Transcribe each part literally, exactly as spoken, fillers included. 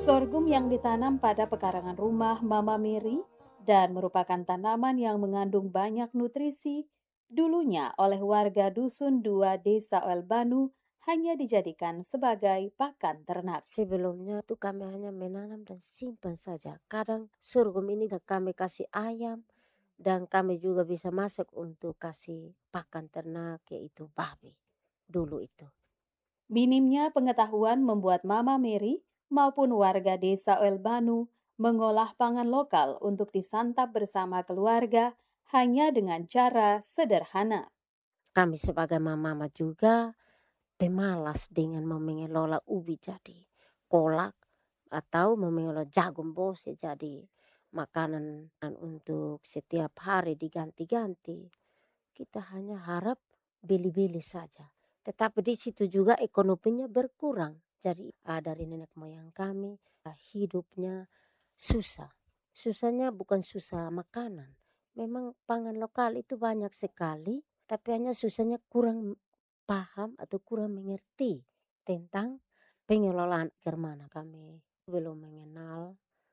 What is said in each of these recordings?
Sorghum yang ditanam pada pekarangan rumah Mama Mary dan merupakan tanaman yang mengandung banyak nutrisi, dulunya oleh warga Dusun Dua Desa Elbanu hanya dijadikan sebagai pakan ternak. Sebelumnya tuh kami hanya menanam dan simpan saja. Kadang sorghum ini kami kasih ayam dan kami juga bisa masak untuk kasih pakan ternak yaitu babi dulu itu. Minimnya pengetahuan membuat Mama Mary maupun warga desa Elbanu mengolah pangan lokal untuk disantap bersama keluarga hanya dengan cara sederhana. Kami sebagai mama juga pemalas dengan mau mengelola ubi jadi kolak atau mau mengelola jagung bose jadi makanan untuk setiap hari diganti-ganti. Kita hanya harap beli-beli saja. Tetapi di situ juga ekonominya berkurang. Jadi ah, dari nenek moyang kami ah, hidupnya susah. Susahnya bukan susah makanan. Memang pangan lokal itu banyak sekali, tapi hanya susahnya kurang paham atau kurang mengerti tentang pengelolaan kermana. Kami belum mengenal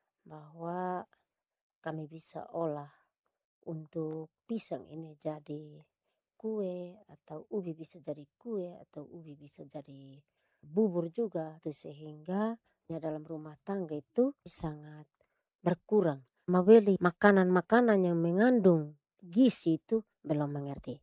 bahwa kami bisa olah untuk pisang ini jadi kue atau ubi bisa jadi kue atau ubi bisa jadi bubur juga tuh sehingga ya dalam rumah tangga itu sangat berkurang. Membeli makanan-makanan yang mengandung gizi itu belum mengerti.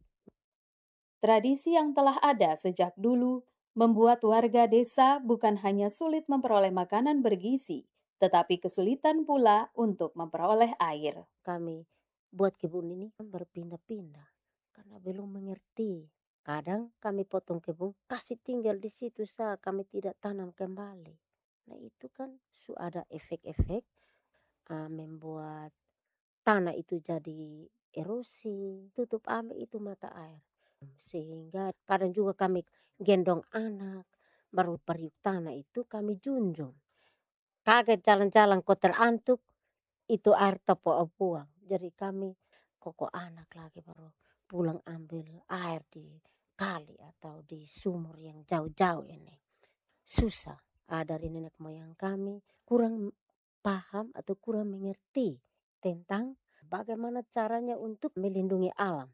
Tradisi yang telah ada sejak dulu membuat warga desa bukan hanya sulit memperoleh makanan bergizi, tetapi kesulitan pula untuk memperoleh air. Kami buat kebun ini kan berpindah-pindah karena belum mengerti. Kadang kami potong kebun, kasih tinggal di situ saja, kami tidak tanam kembali. Nah itu kan su ada efek-efek ah, membuat tanah itu jadi erosi, tutup ambil itu mata air. Sehingga kadang juga kami gendong anak, baru periuk tanah itu kami junjung. Kaget jalan-jalan kok terantuk, itu air topo buang. Jadi kami koko anak lagi baru pulang ambil air di kali atau di sumur yang jauh-jauh ini. Susah. Ah, dari nenek moyang kami kurang paham atau kurang mengerti tentang bagaimana caranya untuk melindungi alam.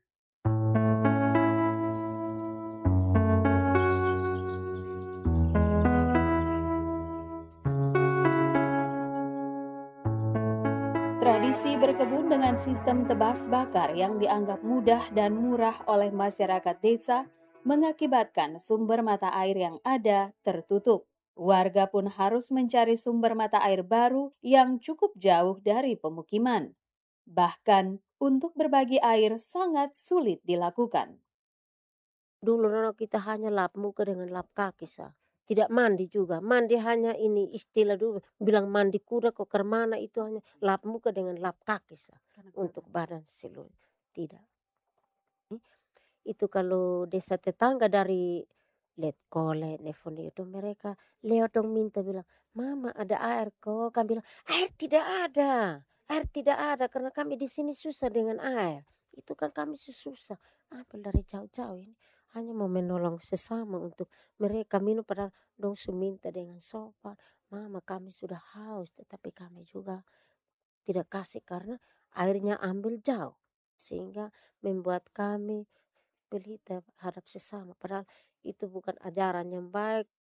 Tradisi berkebun dengan sistem tebas bakar yang dianggap mudah dan murah oleh masyarakat desa mengakibatkan sumber mata air yang ada tertutup. Warga pun harus mencari sumber mata air baru yang cukup jauh dari pemukiman. Bahkan untuk berbagi air sangat sulit dilakukan. Dulu nono kita hanya lap muka dengan lap kaki sa. Tidak mandi juga. Mandi hanya ini istilah dulu. Bilang mandi kuda kok kermana itu hanya lap muka dengan lap kaki sa. Untuk badan seluruh. Tidak. Itu kalau desa tetangga dari Letkole, Nevon itu mereka lewat dong minta bilang, Mama ada air kok. Kami bilang, air tidak ada. Air tidak ada karena kami di sini susah dengan air. Itu kan kami susah. Ambil dari jauh-jauh ini. Hanya mau menolong sesama untuk mereka minum padahal dong su minta dengan sopan. Mama kami sudah haus tetapi kami juga tidak kasih karena airnya ambil jauh. Sehingga membuat kami pelita terhadap sesama. Padahal itu bukan ajaran yang baik.